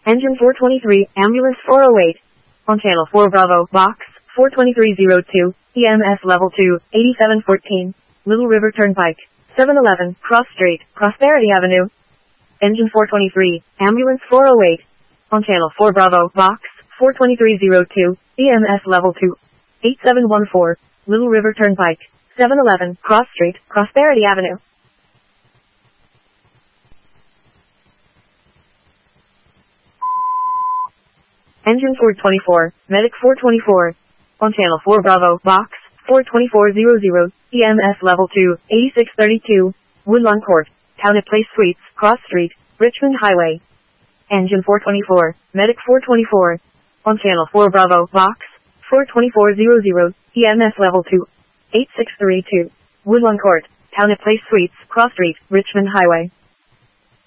Engine 423, Ambulance 408. On Channel 4 Bravo, Box 42302, EMS Level 2, 8714. Little River Turnpike, 711, Cross Street, Prosperity Avenue. Engine 423, Ambulance 408. On Channel 4 Bravo, Box 42302, EMS Level 2, 8714. Little River Turnpike, 711, Cross Street, Prosperity Avenue. Engine 424, Medic 424. On Channel 4 Bravo, Box 42400, EMS Level 2, 8632, Woodlawn Court, Townit Place Suites, Cross Street, Richmond Highway. Engine 424, Medic 424. On Channel 4 Bravo, Box 42400, EMS Level 2, 8632, Woodlawn Court, Townit Place Suites, Cross Street, Richmond Highway.